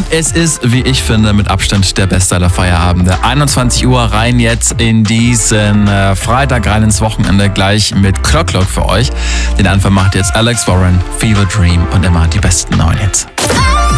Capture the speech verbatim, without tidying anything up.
Es ist, wie ich finde, mit Abstand der beste aller Feierabende. einundzwanzig Uhr rein jetzt in diesen äh, Freitag, rein ins Wochenende, gleich mit Clock Clock für euch. Den Anfang macht jetzt Alex Warren, Fever Dream und immer die besten neuen Hits.